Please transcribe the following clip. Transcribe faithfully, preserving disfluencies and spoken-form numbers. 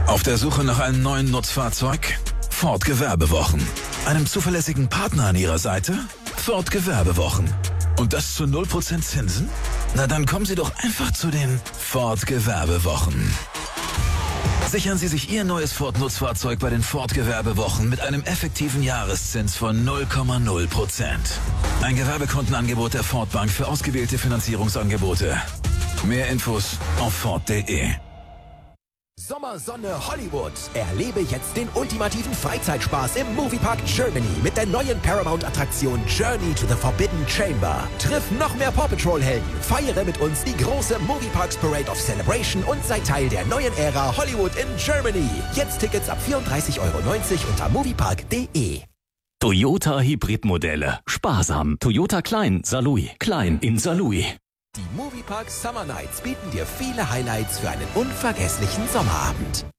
Auf der Suche nach einem neuen Nutzfahrzeug? Ford Gewerbewochen. Einem zuverlässigen Partner an Ihrer Seite? Ford Gewerbewochen. Und das zu null Prozent Zinsen? Na dann kommen Sie doch einfach zu den Ford Gewerbewochen. Sichern Sie sich Ihr neues Ford Nutzfahrzeug bei den Ford Gewerbewochen mit einem effektiven Jahreszins von null Komma null Prozent. Ein Gewerbekundenangebot der Ford Bank für ausgewählte Finanzierungsangebote. Mehr Infos auf Ford punkt de. Sommersonne Hollywood. Erlebe jetzt den ultimativen Freizeitspaß im Moviepark Germany mit der neuen Paramount-Attraktion Journey to the Forbidden Chamber. Triff noch mehr Paw Patrol-Helden. Feiere mit uns die große Movieparks Parade of Celebration und sei Teil der neuen Ära Hollywood in Germany. Jetzt Tickets ab vierunddreißig Euro neunzig unter moviepark punkt de. Toyota Hybridmodelle. Sparsam. Toyota Klein, Saarlouis. Klein in Saarlouis. Die Moviepark Summer Nights bieten dir viele Highlights für einen unvergesslichen Sommerabend.